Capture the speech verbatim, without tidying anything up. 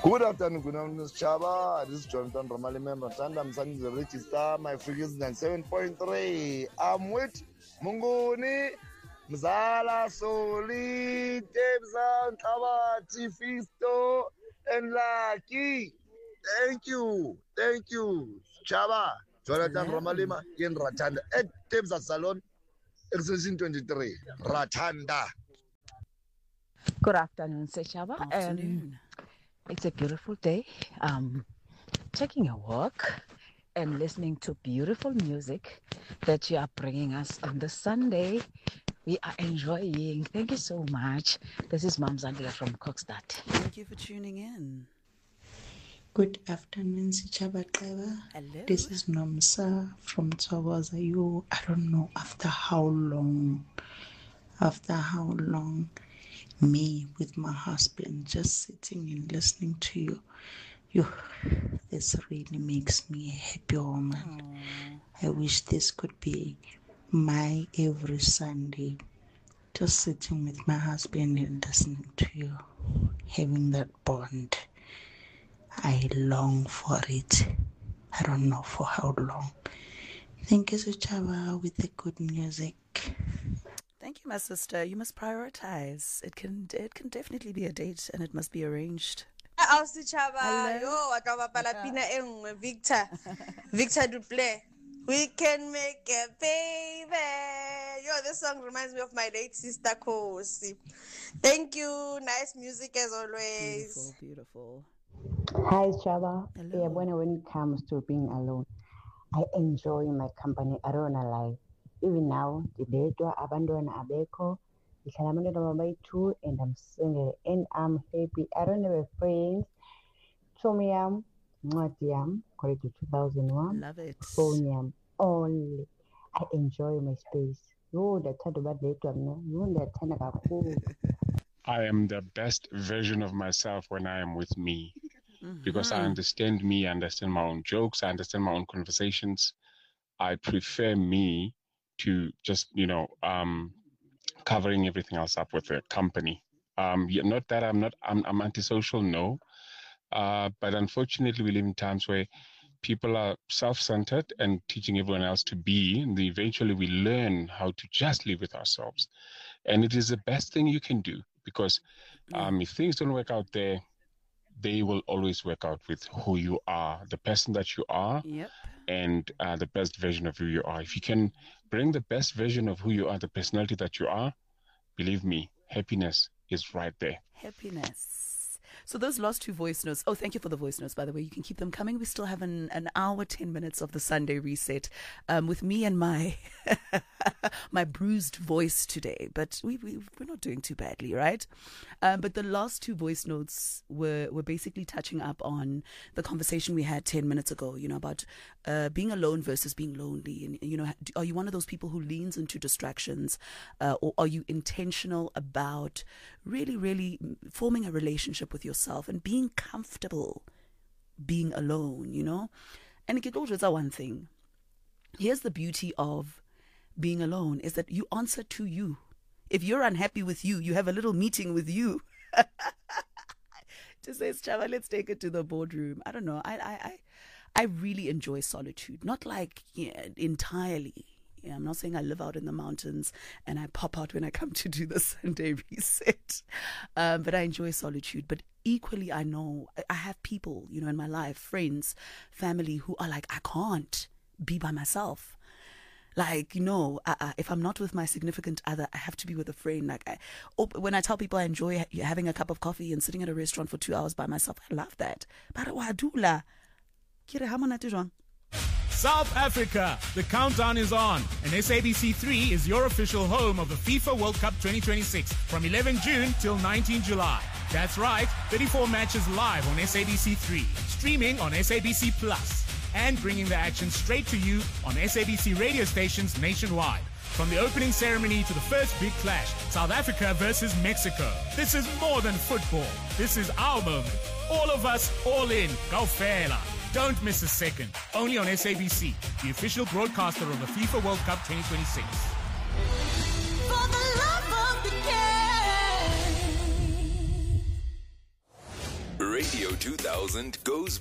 Good afternoon, good afternoon, Chaba. This is Jonathan Ramaliman Ratanda. I'm signing the register. My figure is ninety-seven point three. I'm with Munguni, Mzala, Soli, Debzan, Kabati, Fisto, and Lucky. Thank you. Thank you, Chaba. Jonathan Ramalima in Ratanda at Debza Salon, extension twenty-three. Ratanda. Good afternoon, Sechaba. Afternoon. Um, it's a beautiful day. Um, taking a walk and listening to beautiful music that you are bringing us on the Sunday. We are enjoying. Thank you so much. This is Mom Zandila from Kokstad. Thank you for tuning in. Good afternoon, Sichaba Trevor. Hello. This is Nomsa from Tsawaza. You, I don't know after how long, after how long, me with my husband just sitting and listening to you. You, this really makes me a happy woman. Aww. I wish this could be my every Sunday. Just sitting with my husband and listening to you, having that bond. I long for it. I don't know for how long. Thank you, Suchava, with the good music. Thank you, my sister. You must prioritize. It can it can definitely be a date, and it must be arranged. I'll Suchava. Yo, akaba palapina engwe Victor. Victor Duplay. We can make a baby. Yo, this song reminds me of my late sister Kosi. Thank you. Nice music as always. Beautiful, beautiful. Hi, Chaba. Yeah, when, when it comes to being alone, I enjoy my company. I don't wanna lie. Even now, the data abandon abeko, the two, and I'm single and I'm happy. I don't have a friend. Chomiam, Matiam, correct to two thousand one. Love it. Phonium only. I enjoy my space. You the third about data, you the ten. I am the best version of myself when I am with me. Mm-hmm. Because I understand me, I understand my own jokes, I understand my own conversations. I prefer me to just, you know, um, covering everything else up with a company. Um, yeah, not that I'm not, I'm, I'm antisocial, no. Uh, but unfortunately, we live in times where people are self-centered and teaching everyone else to be. And eventually, we learn how to just live with ourselves. And it is the best thing you can do because um, if things don't work out there, they will always work out with who you are, the person that you are, yep. and uh, the best version of who you are. If you can bring the best version of who you are, the personality that you are, believe me, happiness is right there. Happiness. So those last two voice notes, oh, thank you for the voice notes, by the way. You can keep them coming. We still have an, an hour, ten minutes of the Sunday reset um, with me and my my bruised voice today. But we, we, we're not doing too badly, right? Um, but the last two voice notes were, were basically touching up on the conversation we had ten minutes ago, you know, about uh, being alone versus being lonely. And, you know, are you one of those people who leans into distractions uh, or are you intentional about really, really forming a relationship with yourself? Yourself and being comfortable being alone, you know? And it's one thing. Here's the beauty of being alone is that you answer to you. If you're unhappy with you, you have a little meeting with you. Just says, Chava, let's take it to the boardroom. I don't know. I I I, I really enjoy solitude. Not like yeah, entirely. Yeah, I'm not saying I live out in the mountains and I pop out when I come to do the Sunday reset. Um, but I enjoy solitude. But equally, I know I have people, you know, in my life, friends, family who are like, I can't be by myself. Like, you know, I, I, if I'm not with my significant other, I have to be with a friend. Like, I, oh, when I tell people I enjoy having a cup of coffee and sitting at a restaurant for two hours by myself, I love that. But what I do la, South Africa, the countdown is on, and S A B C three is your official home of the FIFA World Cup twenty twenty-six from eleventh June till nineteenth July. That's right, thirty-four matches live on S A B C three, streaming on S A B C Plus, and bringing the action straight to you on S A B C radio stations nationwide. From the opening ceremony to the first big clash, South Africa versus Mexico. This is more than football. This is our moment. All of us, all in. Go Fela. Don't miss a second. Only on S A B C, the official broadcaster of the FIFA World Cup twenty twenty-six. For the love of the game. Radio two thousand goes